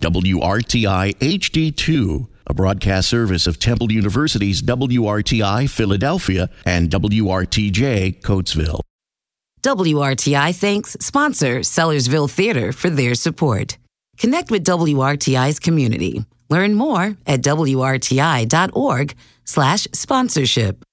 WRTI HD2, a broadcast service of Temple University's WRTI Philadelphia and WRTJ Coatesville. WRTI thanks sponsor Sellersville Theater for their support. Connect with WRTI's community. Learn more at WRTI.org/sponsorship.